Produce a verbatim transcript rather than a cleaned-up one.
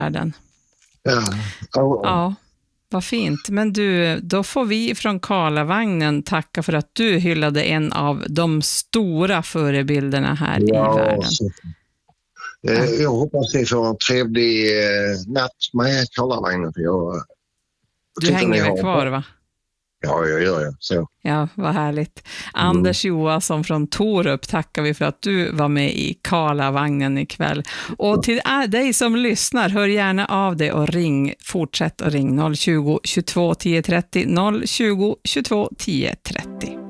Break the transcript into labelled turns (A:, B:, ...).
A: världen.
B: Ja. Ja.
A: Ja, vad fint. Men du, då får vi från Karlavagnen tacka för att du hyllade en av de stora förebilderna här
B: Ja,
A: i världen.
B: så. Eh, jag hoppas ni får en trevlig eh, natt med Karlavagnen. För jag, jag
A: Du hänger väl
B: har...
A: kvar, va?
B: Ja, jag gör det. Så.
A: Ja, vad härligt.
B: Mm.
A: Anders Johansson från Torup tackar vi för att du var med i Karlavagnen ikväll. Och till dig som lyssnar, hör gärna av dig och ring. Fortsätt att ring noll tjugo, tjugotvå, tio trettio, noll tjugo, tjugotvå, tio trettio.